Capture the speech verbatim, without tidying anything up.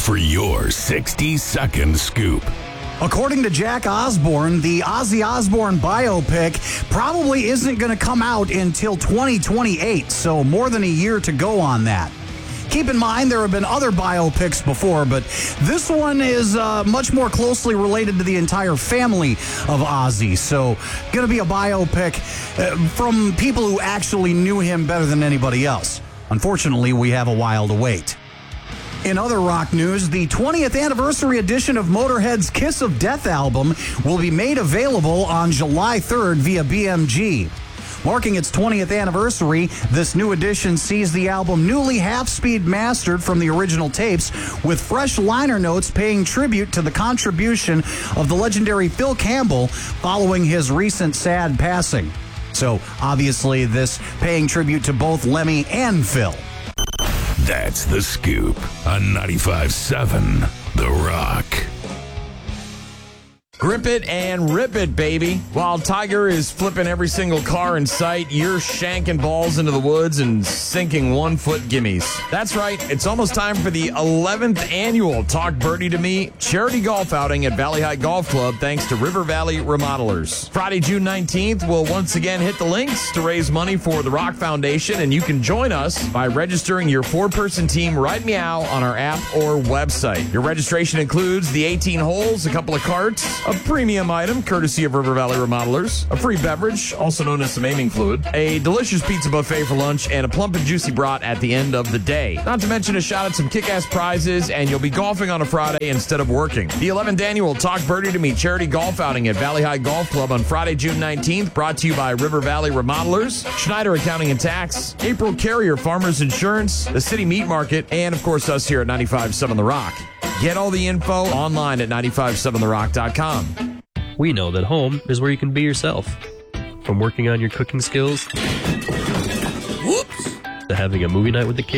for your sixty-second scoop. According to Jack Osborne, the Ozzy Osbourne biopic probably isn't going to come out until twenty twenty-eight, so more than a year to go on that. Keep in mind, there have been other biopics before, but this one is uh, much more closely related to the entire family of Ozzy. So, going to be a biopic uh, from people who actually knew him better than anybody else. Unfortunately, we have a while to wait. In other rock news, the twentieth anniversary edition of Motorhead's Kiss of Death album will be made available on July third via B M G. Marking its twentieth anniversary, this new edition sees the album newly half-speed mastered from the original tapes, with fresh liner notes paying tribute to the contribution of the legendary Phil Campbell following his recent sad passing. So, obviously, this paying tribute to both Lemmy and Phil. That's The Scoop on ninety-five point seven The Rock. Grip it and rip it, baby. While Tiger is flipping every single car in sight, you're shanking balls into the woods and sinking one-foot gimmies. That's right. It's almost time for the eleventh annual Talk Birdie to Me charity golf outing at Valley High Golf Club, thanks to River Valley Remodelers. Friday, June nineteenth, we'll once again hit the links to raise money for the Rock Foundation, and you can join us by registering your four-person team right meow on our app or website. Your registration includes the eighteen holes, a couple of carts, a premium item courtesy of River Valley Remodelers, a free beverage, also known as some aiming fluid, a delicious pizza buffet for lunch, and a plump and juicy brat at the end of the day. Not to mention a shot at some kick-ass prizes, and you'll be golfing on a Friday instead of working. The eleventh annual Talk Birdie to Me charity golf outing at Valley High Golf Club on Friday, June nineteenth, brought to you by River Valley Remodelers, Schneider Accounting and Tax, April Carrier Farmers Insurance, the City Meat Market, and of course us here at ninety-five point seven The Rock. Get all the info online at ninety-five seven the rock dot com. We know that home is where you can be yourself. From working on your cooking skills, whoops, to having a movie night with the kids.